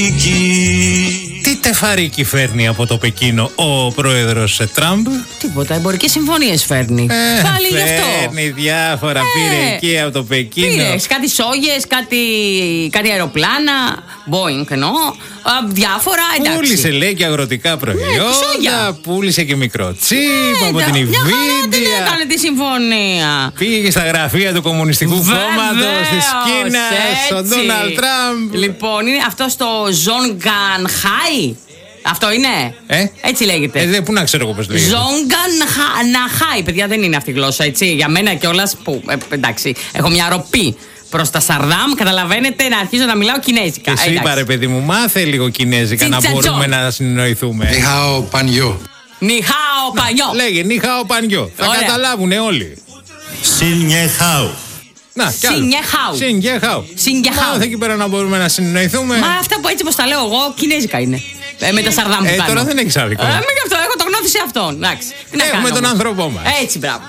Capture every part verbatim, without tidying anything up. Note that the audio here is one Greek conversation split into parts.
Τι τεφαρίκι φέρνει από το Πεκίνο ο πρόεδρος Τραμπ? Τίποτα, εμπορικές συμφωνίες φέρνει. Ε, Πάλι γι' αυτό. Φέρνει διάφορα, ε, πήρε εκεί από το Πεκίνο. Πήρες κάτι σόγες, κάτι, κάτι αεροπλάνα, Boeing εννοώ, διάφορα, εντάξει. Πούλησε λέει και αγροτικά προϊόντα, ναι, πούλησε και μικρό τσίπ ε, από την Nvidia. Δεν έκανε τη συμφωνία. Πήγε στα γραφεία του Κομμουνιστικού Κόμματος της Κίνας, ο Ντόναλντ Τραμπ. Λοιπόν, είναι αυτό στο Ζονγκανχάι. Αυτό είναι. Ε? Έτσι λέγεται. Ε, δε, πού να ξέρω εγώ πώς λέγεται. Ζονγκανχάι. Παιδιά, δεν είναι αυτή η γλώσσα, έτσι. Για μένα κιόλας που. Ε, εντάξει, έχω μια ροπή προς τα Σαρδάμ, καταλαβαίνετε, να αρχίζω να μιλάω κινέζικα. Εσύ είπα ρε παιδί μου, μάθε λίγο κινέζικα να μπορούμε να συνεννοηθούμε. Νιχάο πανιό. Νιχάο πανιό. Λέγε νιχάο πανιό. Θα καταλάβουνε όλοι. Σινιεχάο. Να, κι άλλο. Σινιεχάου. Σινιεχάου. Σινιεχάου. Μάθε εκεί πέρα να μπορούμε να συνεννοηθούμε. Μα αυτά που έτσι πως τα λέω εγώ, κινέζικα είναι. Ε, με τα Σαρδάμ που ε, κάνω. Τώρα δεν έχεις άδικο. Ε, μην γι' αυτό, έχω το γνώθι σε αυτόν. Εντάξει. Έχουμε τον άνθρωπό μας. Έτσι, μπράβο.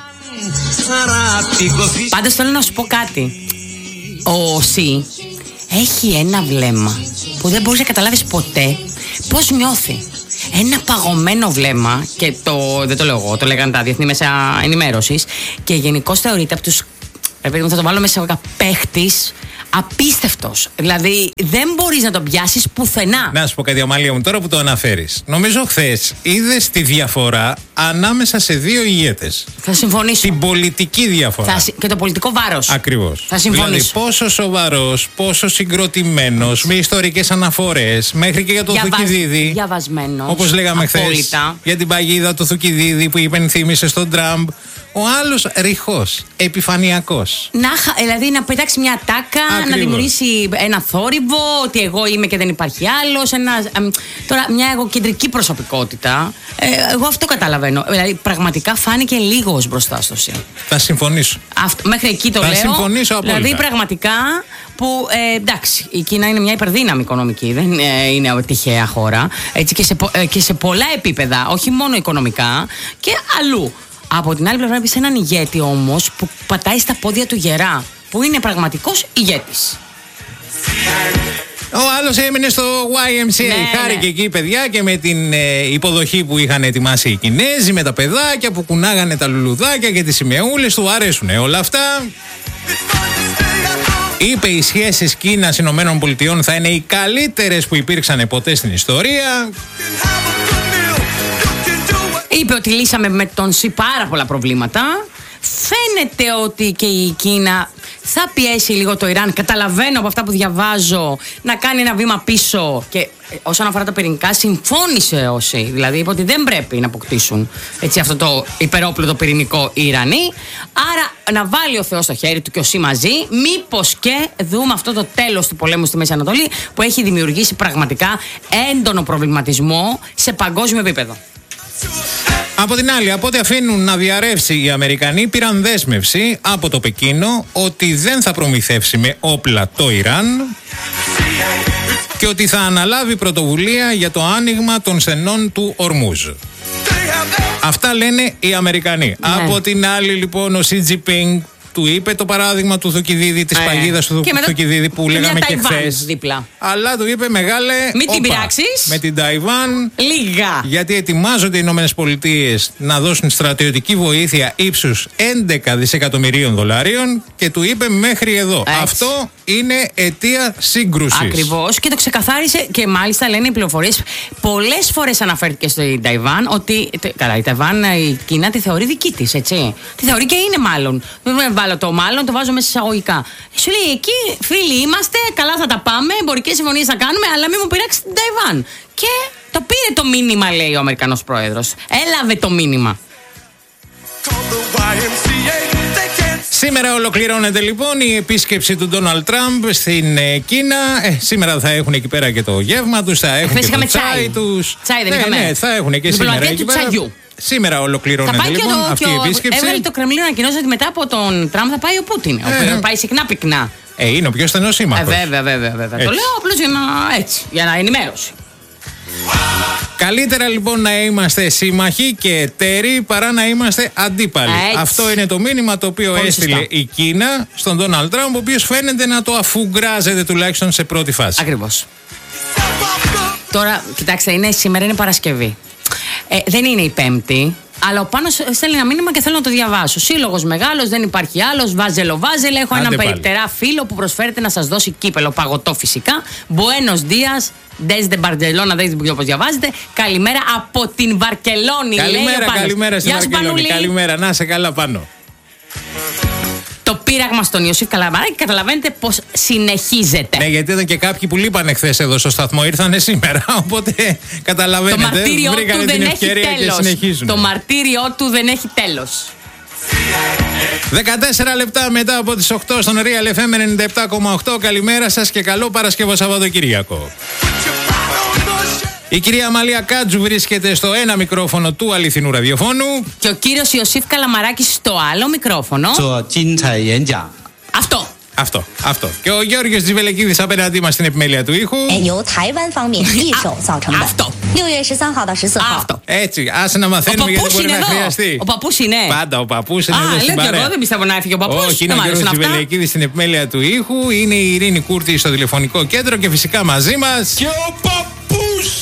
Πάντως θέλω να σου πω κάτι. Ο Σι έχει ένα βλέμμα που δεν μπορείς να καταλάβεις ποτέ πώς νιώθει. Ένα παγωμένο βλέμμα, και το, δεν το λέω εγώ, το λέγανε τα διεθνή μέσα ενημέρωσης, και γενικώς θεωρείται από τους, επειδή θα το βάλω μέσα σε παίχτης, απίστευτος. Δηλαδή δεν μπορείς να τον πιάσεις πουθενά. Να σου πω κάτι, Αμαλία μου, τώρα που το αναφέρεις. Νομίζω χθες είδες τη διαφορά ανάμεσα σε δύο ηγέτες. Θα συμφωνήσω. Την πολιτική διαφορά. Θα, και το πολιτικό βάρος. Ακριβώς. Θα συμφωνήσω. Δηλαδή πόσο σοβαρός, πόσο συγκροτημένος, με ιστορικές αναφορές, μέχρι και για το Διαβασ... Θουκυδίδη. Διαβασμένος. Όπως λέγαμε χθες. Για την παγίδα του Θουκυδίδη που υπενθύμησε στον Τραμπ. Ο άλλος ρηχός, επιφανειακός. Να, δηλαδή να πετάξει μια τάκα, ακριβώς, να δημιουργήσει ένα θόρυβο, ότι εγώ είμαι και δεν υπάρχει άλλος. Ένα, τώρα, μια εγωκεντρική προσωπικότητα. Ε, εγώ αυτό καταλαβαίνω. Δηλαδή, πραγματικά φάνηκε λίγος μπροστά στο ΣΥ. Θα συμφωνήσω. Αυτό, μέχρι εκεί το θα λέω. Θα συμφωνήσω απόλυτα. Δηλαδή, πραγματικά που ε, εντάξει, η Κίνα είναι μια υπερδύναμη οικονομική, δεν ε, είναι τυχαία χώρα. Έτσι, και, σε, ε, και σε πολλά επίπεδα, όχι μόνο οικονομικά και αλλού. Από την άλλη πλευρά βλέπεις έναν ηγέτη όμως που πατάει στα πόδια του γερά, που είναι πραγματικός ηγέτης. Ο άλλος έμεινε στο γουάι εμ σι έι. Ναι, χάρηκε ναι. εκεί παιδιά, και με την ε, υποδοχή που είχαν ετοιμάσει οι Κινέζοι, με τα παιδάκια που κουνάγανε τα λουλουδάκια και τις σημαίες του, αρέσουνε όλα αυτά. Είπε οι σχέσεις Κίνας-Ηνωμένων Πολιτειών θα είναι οι καλύτερες που υπήρξαν ποτέ στην ιστορία. Είπε ότι λύσαμε με τον ΣΥ πάρα πολλά προβλήματα. Φαίνεται ότι και η Κίνα θα πιέσει λίγο το Ιράν. Καταλαβαίνω από αυτά που διαβάζω να κάνει ένα βήμα πίσω. Και όσον αφορά τα πυρηνικά, συμφώνησε ο ΣΥ. Δηλαδή είπε ότι δεν πρέπει να αποκτήσουν έτσι, αυτό το υπερόπλο πυρηνικό οι Ιρανοί. Άρα να βάλει ο Θεός στο χέρι του και ο ΣΥ μαζί. Μήπως και δούμε αυτό το τέλος του πολέμου στη Μέση Ανατολή, που έχει δημιουργήσει πραγματικά έντονο προβληματισμό σε παγκόσμιο επίπεδο. Από την άλλη, από ό,τι αφήνουν να διαρρεύσει οι Αμερικανοί, πήραν δέσμευση από το Πεκίνο ότι δεν θα προμηθεύσει με όπλα το Ιράν και ότι θα αναλάβει πρωτοβουλία για το άνοιγμα των στενών του Ορμούζ. Αυτά λένε οι Αμερικανοί. Ναι. Από την άλλη, λοιπόν, ο Σι Τζινπίνγκ του είπε το παράδειγμα του Θουκυδίδη, της ε. παγίδας του Θουκυδίδη που και λέγαμε και χθες. Αλλά του είπε μεγάλε. Μην την πειράξεις. Με την Ταϊβάν. Λίγα. Γιατί ετοιμάζονται οι Ηνωμένες Πολιτείες να δώσουν στρατιωτική βοήθεια ύψους έντεκα δισεκατομμυρίων δολαρίων και του είπε μέχρι εδώ. Έτσι. Αυτό είναι αιτία σύγκρουσης. Ακριβώς, και το ξεκαθάρισε, και μάλιστα λένε οι πληροφορίες. Πολλές φορές αναφέρθηκε στην Ταϊβάν ότι. Καλά, η Ταϊβάν, η Κίνα τη θεωρεί δική της, έτσι. Τη θεωρεί και είναι μάλλον. Βάλω το μάλλον, το βάζω μέσα εισαγωγικά. Σου λέει εκεί, φίλοι είμαστε, καλά θα τα πάμε, εμπορικές συμφωνίες θα κάνουμε, αλλά μην μου πειράξει την Ταϊβάν. Και το πήρε το μήνυμα, λέει ο Αμερικανός πρόεδρος. Έλαβε το μήνυμα. Σήμερα ολοκληρώνεται λοιπόν η επίσκεψη του Ντόναλντ Τραμπ στην ε, Κίνα. Ε, σήμερα θα έχουν εκεί πέρα και το γεύμα τους, θα έχουν και το τσάι τους. Τσάι δεν ναι, είχαμε. Ναι, θα έχουν και σήμερα εκεί πέρα. Τσαγιού. Σήμερα ολοκληρώνεται λοιπόν το, αυτή η επίσκεψη. Έβγαλε το Κρεμλίνο ανακοινώσει ότι μετά από τον Τραμπ θα πάει ο Πούτιν. Ε, πάει συχνά πυκνά. Ε, είναι ο πιο στενός σύμμαχος. Ε, βέβαια, βέβαια, βέβαια. Το λέω απλώς για να, έτσι, για να ενημέρωση. Καλύτερα λοιπόν να είμαστε σύμμαχοι και εταίροι παρά να είμαστε αντίπαλοι. Έτσι. Αυτό είναι το μήνυμα το οποίο πολύ έστειλε σωστά η Κίνα στον Ντόναλντ Τραμπ, ο οποίος φαίνεται να το αφουγκράζεται τουλάχιστον σε πρώτη φάση. Ακριβώς. Τώρα, κοιτάξτε, είναι, σήμερα είναι Παρασκευή. Ε, δεν είναι η Πέμπτη. Αλλά ο Πάνος στέλνει ένα μήνυμα και θέλω να το διαβάσω. Σύλλογος μεγάλος, δεν υπάρχει άλλος. Βάζελο, βάζελε. Έχω έναν περιπτερά φίλο που προσφέρεται να σας δώσει κύπελο. Παγωτό φυσικά. Buenos días. Desde Barcelona, δεν ξέρω πώς διαβάζετε. Καλημέρα από την Βαρκελόνη. Καλημέρα, καλημέρα στην Βαρκελόνη. Καλημέρα, να σε καλά πάνω. Το πείραγμα στον Ιωσήφ Καλαμαράκη, καταλαβαίνετε πως συνεχίζεται. Ναι, γιατί ήταν και κάποιοι που λείπανε χθες εδώ στο σταθμό, ήρθανε σήμερα. Οπότε καταλαβαίνετε. Το μαρτύριό του δεν έχει τέλος. Το μαρτύριό του δεν έχει τέλος. δεκατέσσερα λεπτά μετά από τις οκτώ στον Real εφ εμ ενενήντα επτά κόμμα οκτώ. Καλημέρα σας και καλό Παρασκευό Σαββατοκύριακο. Η κυρία Αμαλία Κάτζου βρίσκεται στο ένα μικρόφωνο του αληθινού ραδιοφώνου. Και ο κύριος Ιωσήφ Καλαμαράκης στο άλλο μικρόφωνο. Αυτό. Αυτό, αυτό. Και ο Γιώργος Τζιβελεκίδης απέναντί μας στην επιμέλεια του ήχου. Αυτό. Αυτό. Έτσι, άσε να μαθαίνουμε γιατί μπορεί να χρειαστεί. Ο παππούς είναι. Πάντα ο παππούς είναι εδώ στην παρέα. Εγώ δεν πιστεύω να έφυγε ο παππούς. Όχι, είναι ο Γιώργος Τζιβελεκίδης στην επιμέλεια του ήχου. Είναι η Ειρήνη Κούρτη στο τηλεφωνικό κέντρο και φυσικά μαζί μας. Και ο παππούς.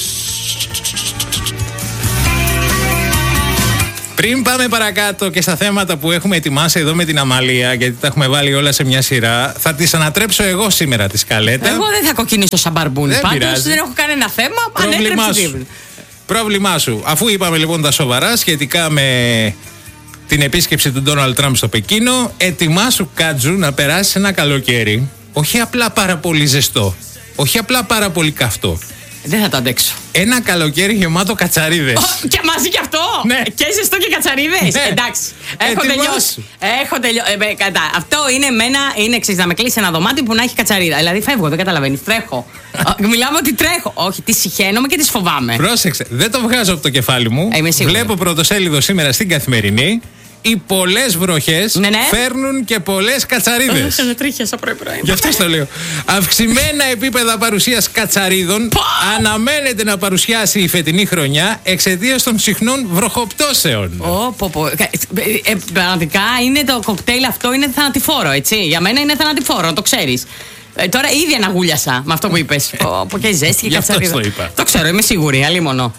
Πριν πάμε παρακάτω και στα θέματα που έχουμε ετοιμάσει εδώ με την Αμαλία, γιατί τα έχουμε βάλει όλα σε μια σειρά, θα τις ανατρέψω εγώ σήμερα τη σκαλέτα. Εγώ δεν θα κοκκινήσω σαν μπαρμπούνι. Πάντως δεν έχω κανένα θέμα. Πρόβλημά σου. Πρόβλημά σου. Αφού είπαμε λοιπόν τα σοβαρά σχετικά με την επίσκεψη του Ντόναλντ Τραμπ στο Πεκίνο, ετοιμάσου Κάτζου να περάσει ένα καλοκαίρι. Όχι απλά πάρα πολύ ζεστό. Όχι απλά πάρα πολύ καυτό. Δεν θα το αντέξω. Ένα καλοκαίρι γεμάτο κατσαρίδες. Oh, και μαζί κι αυτό! Ναι. Και ζεστό και κατσαρίδες. Ναι. Εντάξει. Έχω Ετοιμάσου. τελειώσει. Έχω τελειώσει. Ε, κατά. Αυτό είναι εμένα, είναι εξής, να με κλείσει ένα δωμάτιο που να έχει κατσαρίδα. Δηλαδή φεύγω, δεν καταλαβαίνει. Τρέχω. Μιλάμε ότι τρέχω. Όχι, τις συχαίνομαι και τις φοβάμαι. Πρόσεξε, δεν το βγάζω από το κεφάλι μου. Ε, Βλέπω πρωτοσέλιδο σήμερα στην Καθημερινή. Οι πολλές βροχές ναι, ναι. φέρνουν και πολλές κατσαρίδες. Είχα τρίχιασα πρωί-πρωί. Γι' αυτό το λέω. Αυξημένα επίπεδα παρουσίας κατσαρίδων αναμένεται να παρουσιάσει η φετινή χρονιά εξαιτίας των συχνών βροχοπτώσεων. Ω, πω, πω. Ε, πραγματικά είναι το κοκτέιλ αυτό, είναι θανατηφόρο, έτσι. Για μένα είναι θανατηφόρο, να το ξέρεις. Ε, τώρα ήδη αναγούλιασα με αυτό που είπες. Από και ζέστη και κατσαρίδα. Το, είπα. Το ξέρω, είμαι σίγουρη, αλίμονο.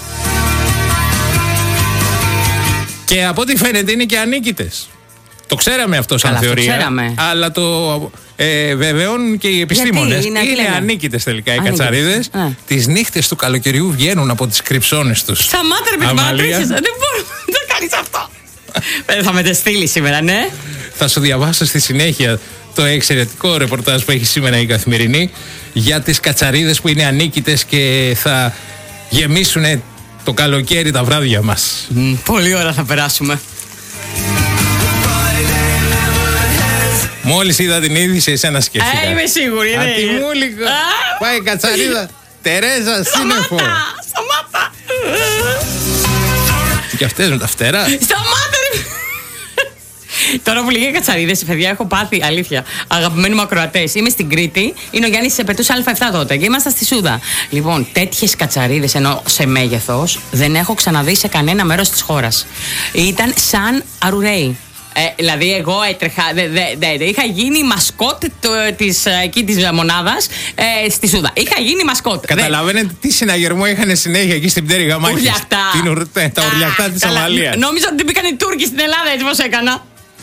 Και από ό,τι φαίνεται είναι και ανίκητες. Το ξέραμε αυτό σαν Καλά, θεωρία. Το ξέραμε. Αλλά το ε, βεβαιώνουν και οι επιστήμονες. Είναι, είναι ανίκητες τελικά οι ανίκητες. κατσαρίδες. Α. Τις νύχτες του καλοκαιριού βγαίνουν από τις κρυψώνες τους. Σταμάτα ρε παιδί, δεν μπορώ να κάνεις αυτό. Θα με τε στείλει σήμερα, ναι. Θα σου διαβάσω στη συνέχεια το εξαιρετικό ρεπορτάζ που έχει σήμερα η Καθημερινή για τις κατσαρίδες που είναι ανίκητες και θα γεμίσουν το καλοκαίρι τα βράδια μας. Mm, πολύ ώρα θα περάσουμε. Μόλις είδα την είδηση, εσένα σκέφτηκα. Ε, είμαι σίγουρη. Ατιμούλικο. Πάει κατσαρίδα. Τερέζα, σύννεφο. Σταμάτα. Και αυτές με τα φτερά. Σταμάτα ρε. Τώρα που λέγε κατσαρίδες, παιδιά, έχω πάθει, αλήθεια. Αγαπημένοι μου ακροατές, είμαι στην Κρήτη. Είναι ο Γιάννης Πετούς Α επτά τότε και είμαστε στη Σούδα. Λοιπόν, τέτοιες κατσαρίδες, ενώ σε μέγεθος, δεν έχω ξαναδεί σε κανένα μέρος της χώρας. Ήταν σαν αρουραίοι. Ε, δηλαδή, εγώ έτρεχα. Δε, δε, δε, δε, είχα γίνει μασκότ το, της, εκεί της μονάδας ε, στη Σούδα. Είχα γίνει μασκότ. Καταλαβαίνετε τι συναγερμό είχαν συνέχεια εκεί στην πτέρυγα μάχης. Ουρλιαχτά. Την, τα ουρλιαχτά της Αμαλίας. Νόμιζα ότι μπήκαν οι Τούρκοι στην Ελλάδα, έτσι πώς έκανα.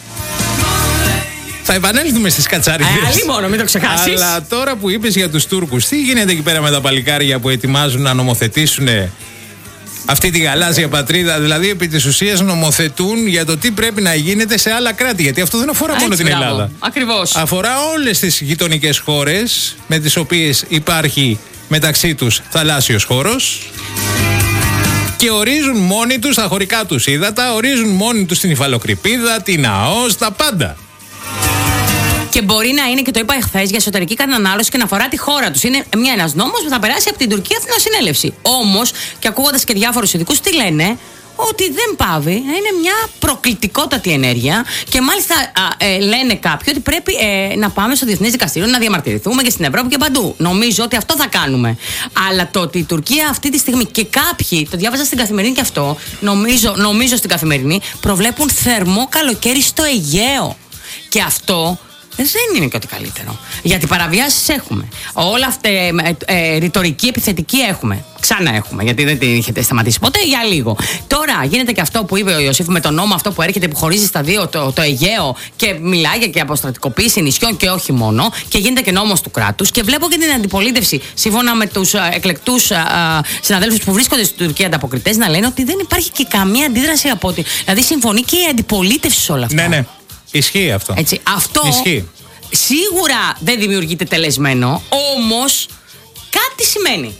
Θα επανέλθουμε στις κατσαρίδες. Ε, άλλη μόνο, μην το ξεχάσεις. Αλλά τώρα που είπες για τους Τούρκους, τι γίνεται εκεί πέρα με τα παλικάρια που ετοιμάζουν να νομοθετήσουν αυτή τη γαλάζια πατρίδα, δηλαδή επί της ουσίας νομοθετούν για το τι πρέπει να γίνεται σε άλλα κράτη. Γιατί αυτό δεν αφορά μόνο την Ελλάδα. Ακριβώς. Αφορά όλες τις γειτονικές χώρες με τις οποίες υπάρχει μεταξύ τους θαλάσσιος χώρος. Και ορίζουν μόνοι τους τα χωρικά τους ύδατα, ορίζουν μόνοι τους την υφαλοκρηπίδα, την ΑΟΣ, τα πάντα. Και μπορεί να είναι, και το είπα εχθές, για εσωτερική κατανάλωση και να αφορά τη χώρα τους. Είναι μια, ένας νόμος που θα περάσει από την Τουρκία Εθνοσυνέλευση. Όμως, και ακούγοντας και διάφορους ειδικούς, τι λένε, ότι δεν πάβει να είναι μια προκλητικότατη ενέργεια. Και μάλιστα α, ε, λένε κάποιοι ότι πρέπει ε, να πάμε στο Διεθνές Δικαστήριο να διαμαρτυρηθούμε και στην Ευρώπη και παντού. Νομίζω ότι αυτό θα κάνουμε. Αλλά το ότι η Τουρκία αυτή τη στιγμή, και κάποιοι, το διάβαζα στην Καθημερινή και αυτό, νομίζω, νομίζω στην Καθημερινή, προβλέπουν θερμό καλοκαίρι στο Αιγαίο. Και αυτό δεν είναι και ό,τι καλύτερο. Γιατί παραβιάσεις έχουμε. Όλα αυτά, ε, ε, ρητορική, επιθετική έχουμε. Ξανά έχουμε, γιατί δεν την είχετε σταματήσει ποτέ, για λίγο. Τώρα γίνεται και αυτό που είπε ο Ιωσήφ με τον νόμο αυτό που έρχεται, που χωρίζει στα δύο το, το Αιγαίο και μιλάει και αποστρατικοποίηση νησιών και όχι μόνο. Και γίνεται και νόμος του κράτους. Και βλέπω και την αντιπολίτευση, σύμφωνα με τους εκλεκτούς συναδέλφους που βρίσκονται στην Τουρκία ανταποκριτές, να λένε ότι δεν υπάρχει και καμία αντίδραση από ότι. Δηλαδή συμφωνεί και η αντιπολίτευση σε όλα αυτά. Ναι, ναι. Ισχύει αυτό. Έτσι, αυτό Ισχύει. Σίγουρα δεν δημιουργείται τελεσμένο, όμως κάτι σημαίνει.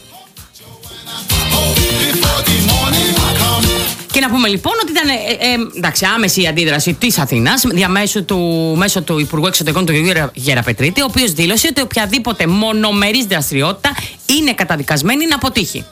Και να πούμε λοιπόν ότι ήταν ε, ε, εντάξει, άμεση η αντίδραση της Αθήνας διαμέσου του, μέσω του Υπουργού Εξωτερικών του Γεωργίου Γεραπετρίτη, ο οποίος δήλωσε ότι οποιαδήποτε μονομερής δραστηριότητα είναι καταδικασμένη να αποτύχει.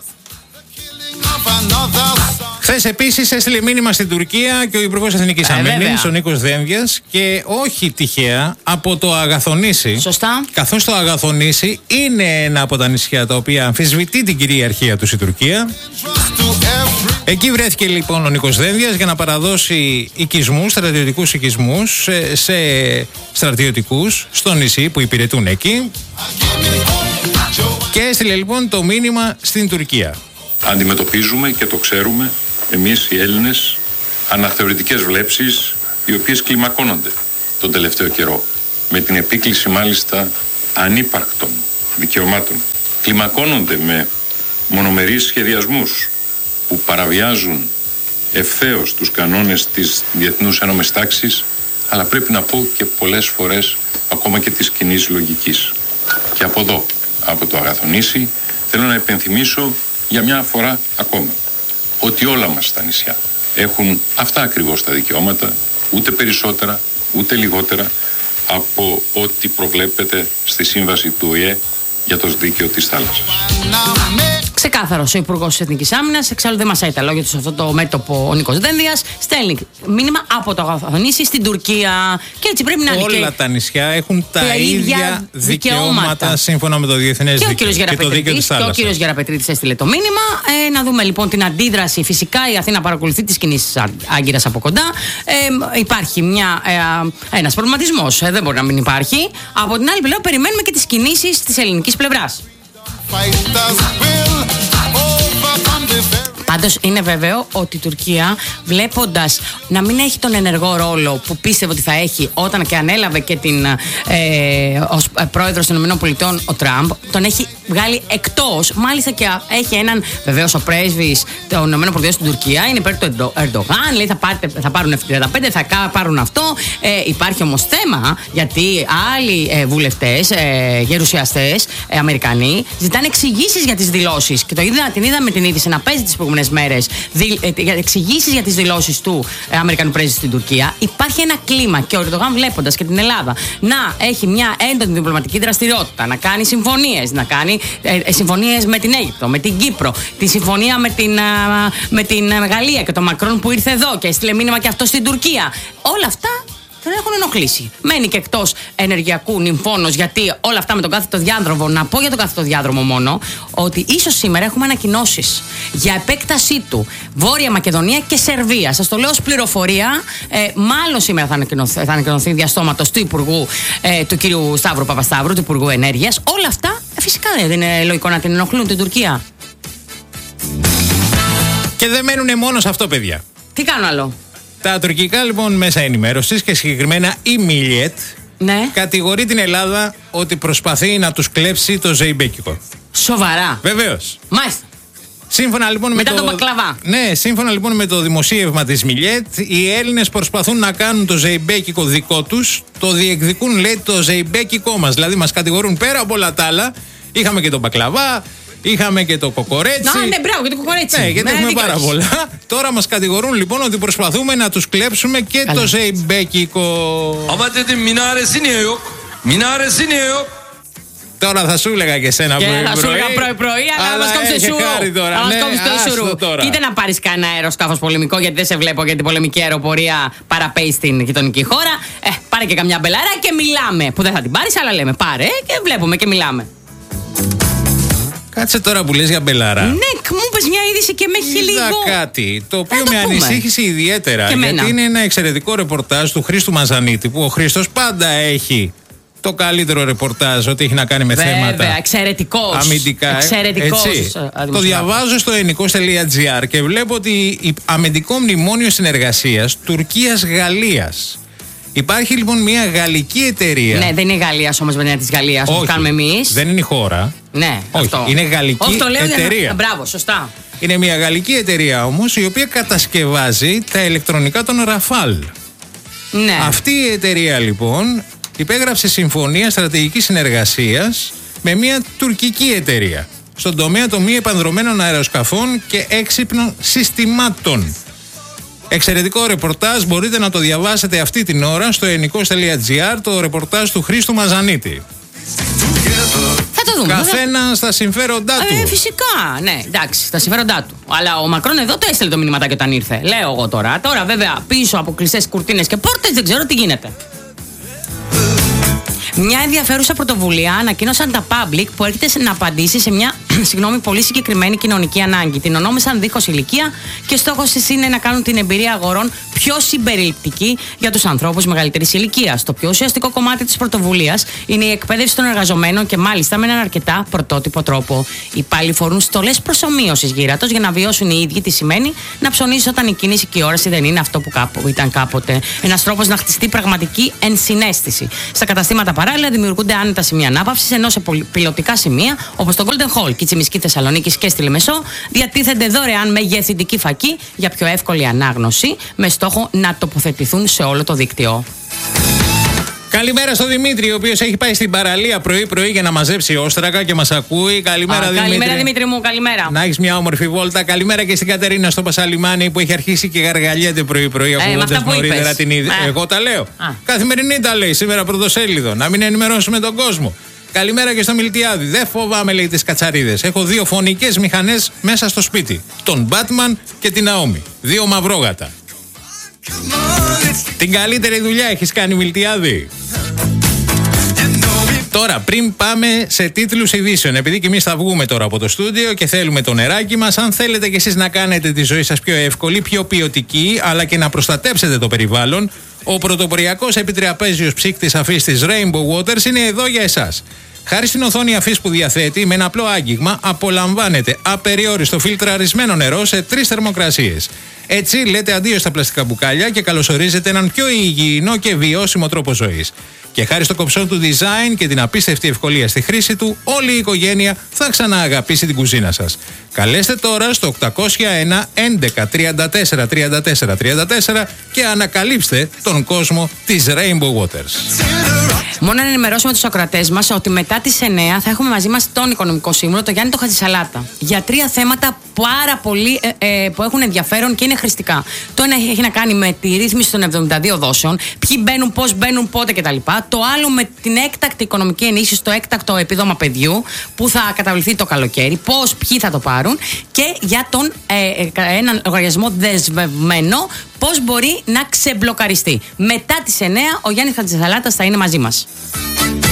Χθες επίσης έστειλε μήνυμα στην Τουρκία και ο Υπουργός Εθνικής ε, Αμήνης, ο Νίκος Δένδιας, και όχι τυχαία από το Αγαθονήσι. Σωστά. Καθώς το Αγαθονήσι είναι ένα από τα νησιά τα οποία αμφισβητεί την κυριαρχία του η Τουρκία. Εκεί βρέθηκε λοιπόν ο Νίκος Δένδιας για να παραδώσει οικισμούς, στρατιωτικούς οικισμούς σε, σε στρατιωτικούς στο νησί που υπηρετούν εκεί. Και έστειλε λοιπόν το μήνυμα στην Τουρκία. Αντιμετωπίζουμε και το ξέρουμε εμείς οι Έλληνες αναθεωρητικές βλέψεις οι οποίες κλιμακώνονται τον τελευταίο καιρό με την επίκληση μάλιστα ανύπαρκτων δικαιωμάτων. Κλιμακώνονται με μονομερείς σχεδιασμούς που παραβιάζουν ευθέως τους κανόνες της διεθνούς ένομης τάξης, αλλά πρέπει να πω και πολλές φορές ακόμα και της κοινής λογικής. Και από εδώ, από το Αγαθονήσι, θέλω να υπενθυμίσω για μια φορά ακόμα ότι όλα μας τα νησιά έχουν αυτά ακριβώς τα δικαιώματα, ούτε περισσότερα ούτε λιγότερα από ό,τι προβλέπεται στη σύμβαση του Ο Ε Ε για το δίκαιο της θάλασσας. Ξεκάθαρος ο Υπουργός της Εθνικής Άμυνας, εξάλλου δεν μασάει τα λόγια του σε αυτό το μέτωπο ο Νίκος Δένδιας. Στέλνει μήνυμα από το Αγαθονήσι στην Τουρκία. Και έτσι πρέπει να είναι. Όλα και τα νησιά έχουν τα, τα ίδια δικαιώματα, δικαιώματα σύμφωνα με το διεθνές και δίκαιο. Και, και, και ο κύριος Γεραπετρίτης έστειλε το μήνυμα. Ε, να δούμε λοιπόν την αντίδραση. Φυσικά η Αθήνα παρακολουθεί τις κινήσεις Άγκυρας από κοντά. Ε, υπάρχει μια, ε, ένας προβληματισμός. Ε, δεν μπορεί να μην υπάρχει. Από την άλλη πλευρά περιμένουμε και τις κινήσεις της ελληνικής πλευράς. Πάντως είναι βέβαιο ότι η Τουρκία, βλέποντας να μην έχει τον ενεργό ρόλο που πίστευε ότι θα έχει όταν και ανέλαβε και την, ε, ως πρόεδρος των ΗΠΑ ο Τραμπ, τον έχει βγάλει εκτός. Μάλιστα και έχει έναν, βεβαίως ο πρέσβης των ΗΠΑ στην Τουρκία είναι υπέρ του Ερντογάν, λέει θα, πάρτε, θα πάρουν εφ τριάντα πέντε, θα πάρουν αυτό. Ε, υπάρχει όμως θέμα, γιατί άλλοι ε, βουλευτές, ε, γερουσιαστές, ε, Αμερικανοί, ζητάνε εξηγήσεις για τις δηλώσεις. Και το είδα, την είδαμε την είδηση να παίζει τις προηγούμενες μέρες, εξηγήσεις για τις δηλώσεις του ε, Αμερικανού πρέσβη στην Τουρκία. Υπάρχει ένα κλίμα και ο Ερντογάν, βλέποντας και την Ελλάδα να έχει μια έντονη διπλωματική δραστηριότητα, να κάνει συμφωνίες, να κάνει ε, συμφωνίες με την Αίγυπτο, με την Κύπρο, τη συμφωνία με την, α, με την Γαλλία και τον Μακρόν που ήρθε εδώ και έστειλε μήνυμα και αυτό στην Τουρκία. Όλα αυτά δεν έχουν ενοχλήσει. Μένει και εκτός ενεργειακού νυμφώνος, γιατί όλα αυτά με τον κάθετο διάδρομο, να πω για τον κάθετο διάδρομο μόνο, ότι ίσως σήμερα έχουμε ανακοινώσεις για επέκτασή του Βόρεια Μακεδονία και Σερβία. Σας το λέω ως πληροφορία. Ε, μάλλον σήμερα θα ανακοινωθεί, θα ανακοινωθεί διαστόματος του Υπουργού, ε, του κύριου Σταύρου Παπασταύρου, του Υπουργού Ενέργειας. Όλα αυτά ε, φυσικά δεν είναι λογικό να την ενοχλούν την Τουρκία. Και δεν μένουν μόνο σε αυτό, παιδιά. Τι κάνω άλλο. Τα τουρκικά λοιπόν μέσα ενημέρωσης και συγκεκριμένα η Millet, ναι, κατηγορεί την Ελλάδα ότι προσπαθεί να τους κλέψει το ζεϊμπέκικο. Σοβαρά. Βεβαίως. Μάλιστα. Σύμφωνα λοιπόν Μετά με το... τον μπακλαβά. Ναι, σύμφωνα λοιπόν με το δημοσίευμα της Millet, οι Έλληνες προσπαθούν να κάνουν το ζεϊμπέκικο δικό τους. Το διεκδικούν, λέει, το ζεϊμπέκικο μας. Δηλαδή μας κατηγορούν πέρα από όλα τα άλλα. Είχαμε και τον μπακλαβά. Είχαμε και το κοκορέτσι. Να, ναι, μπράβο, και το κοκορέτσι. Ναι, γιατί ναι, έχουμε δίκαιος. πάρα πολλά. Τώρα μας κατηγορούν λοιπόν ότι προσπαθούμε να τους κλέψουμε και καλά το ζεϊμπέκικο. Ama dedim minaresi niye yok? Minaresi niye yok? Τώρα θα σου έλεγα και εσένα πρωί-πρωί. Και θα σου έλεγα πρωί-πρωί, αλλά μας κόψεις το σουρού. Αλλά μας κόψεις το σουρού. Κοίτα να πάρεις κανένα αεροσκάφος πολεμικό, γιατί δεν σε βλέπω για την πολεμική αεροπορία παραπέει στην γειτονική χώρα. Ε, πάρε και καμιά μπελαρά και μιλάμε. Που δεν θα την πάρεις, αλλά λέμε πάρε και βλέπουμε και μιλάμε. Κάτσε τώρα που λες για μπελαρά. Ναι, μου πες μια είδηση και με έχει λίγο. Είδα κάτι το οποίο το με πούμε. ανησύχησε ιδιαίτερα. Και γιατί μένα. είναι ένα εξαιρετικό ρεπορτάζ του Χρήστου Μαζανίτη, που ο Χρήστος πάντα έχει το καλύτερο ρεπορτάζ ό,τι έχει να κάνει με Βέβαια, θέματα εξαιρετικός, αμυντικά. εξαιρετικός, Έτσι. ε, Το διαβάζω στο ενικός τελεία τζι άρ και βλέπω ότι η αμυντικό μνημόνιο συνεργασίας Τουρκίας-Γαλλίας. Υπάρχει λοιπόν μια γαλλική εταιρεία. Ναι, δεν είναι Γαλλία όμως με την της Γαλλίας που κάνουμε εμείς. Δεν είναι η χώρα. Ναι, όχι, αυτό. είναι γαλλική όχι, το λέω εταιρεία. Για... Μπράβο, σωστά. Είναι μια γαλλική εταιρεία όμως η οποία κατασκευάζει τα ηλεκτρονικά των Ραφάλ. Ναι. Αυτή η εταιρεία λοιπόν υπέγραψε συμφωνία στρατηγικής συνεργασίας με μια τουρκική εταιρεία στον τομέα των μη επανδρωμένων αεροσκαφών και έξυπνων συστημάτων. Εξαιρετικό ρεπορτάζ, μπορείτε να το διαβάσετε αυτή την ώρα στο ενικός τελεία τζι άρ, το ρεπορτάζ του Χρήστου Μαζανίτη. Θα το δούμε. Καθένα στα συμφέροντά του. Ε, φυσικά, ναι, εντάξει, στα συμφέροντά του. Αλλά ο Μακρόν εδώ το έστειλε το μηνυματάκι όταν ήρθε. Λέω εγώ τώρα. Τώρα, βέβαια, πίσω από κλειστές κουρτίνες και πόρτες δεν ξέρω τι γίνεται. Μια ενδιαφέρουσα πρωτοβουλία ανακοίνωσαν τα Public που έρχεται να απαντήσει σε μια συγγνώμη, πολύ συγκεκριμένη κοινωνική ανάγκη. Την ονόμασαν δίχως ηλικία και στόχος της είναι να κάνουν την εμπειρία αγορών πιο συμπεριληπτική για τους ανθρώπους μεγαλύτερης ηλικίας. Το πιο ουσιαστικό κομμάτι της πρωτοβουλίας είναι η εκπαίδευση των εργαζομένων και μάλιστα με έναν αρκετά πρωτότυπο τρόπο. Οι υπάλληλοι φορούν στολές προσομοίωσης γύρατος για να βιώσουν οι ίδιοι τι σημαίνει να ψωνίσεις όταν η κίνηση και η όραση δεν είναι αυτό που κάπου ήταν κάποτε. Ένας τρόπος να χτιστεί πραγματική ενσυναίσθηση. Στα καταστήματα παράλληλα δημιουργούνται άνετα σημεία ανάπαυσης, ενώ σε πιλωτικά σημεία όπως το Golden Hall και η Τσιμισκή Θεσσαλονίκης και στη Λεμεσό διατίθενται δωρεάν μεγεθυντική φακή για πιο εύκολη ανάγνωση, με στόχο να τοποθετηθούν σε όλο το δίκτυο. Καλημέρα στο Δημήτρη, ο οποίος έχει πάει στην παραλία πρωί-πρωί για να μαζέψει όστρακα και μας ακούει. Καλημέρα, Α, Δημήτρη. Καλημέρα, Δημήτρη μου, καλημέρα. Να έχεις μια όμορφη βόλτα. Καλημέρα και στην Κατερίνα στο Πασαλιμάνι που έχει αρχίσει και γαργαλιέται πρωί-πρωί. Ακούγοντας νωρίτερα την είδη. Εγώ τα λέω. Α. Καθημερινή τα λέει σήμερα πρωτοσέλιδο. Να μην ενημερώσουμε τον κόσμο. Καλημέρα και στο Μιλτιάδη. Δεν φοβάμαι, λέει, τις κατσαρίδες. Έχω δύο φωνικές μηχανές μέσα στο σπίτι. Τον Batman και την Naomi. Δύο μαυρόγατα. Την καλύτερη δουλειά έχεις κάνει, Μιλτιάδη. Τώρα, πριν πάμε σε τίτλους ειδήσεων, επειδή και εμείς θα βγούμε τώρα από το στούντιο και θέλουμε το νεράκι μας, αν θέλετε κι εσείς να κάνετε τη ζωή σας πιο εύκολη, πιο ποιοτική, αλλά και να προστατέψετε το περιβάλλον, ο πρωτοποριακός επιτραπέζιος ψύκτης αφής της Rainbow Waters είναι εδώ για εσάς. Χάρη στην οθόνη αφής που διαθέτει, με ένα απλό άγγιγμα απολαμβάνετε απεριόριστο φιλτραρισμένο νερό σε τρεις θερμοκρασίες. Έτσι λέτε αντίο στα πλαστικά μπουκάλια και καλωσορίζετε έναν πιο υγιεινό και βιώσιμο τρόπο ζωής. Και χάρη στο κομψό του design και την απίστευτη ευκολία στη χρήση του, όλη η οικογένεια θα ξανααγαπήσει την κουζίνα σας. Καλέστε τώρα στο οκτακόσια ένα έντεκα τριάντα τέσσερα τριάντα τέσσερα τριάντα τέσσερα και ανακαλύψτε τον κόσμο της Rainbow Waters. Μόνο να ενημερώσουμε τους ακροατές μας ότι μετά τις εννιά θα έχουμε μαζί μας τον οικονομικό σύμβουλο, τον Γιάννη τον Χατζησαλάτα, για τρία θέματα πάρα πολύ ε, ε, που έχουν ενδιαφέρον και είναι χρηστικά. Το ένα έχει να κάνει με τη ρύθμιση των εβδομήντα δύο δόσεων, ποιοι μπαίνουν, πώς μπαίνουν, πότε κτλ. Το άλλο με την έκτακτη οικονομική ενίσχυση στο έκτακτο επίδομα παιδιού που θα καταβληθεί το καλοκαίρι, πώς, ποιοι θα το πάρουν, και για τον ε, ε, έναν λογαριασμό δεσμευμένο, πώς μπορεί να ξεμπλοκαριστεί. Μετά τις εννιά ο Γιάννης Χατζησαλάτας θα είναι μαζί μας.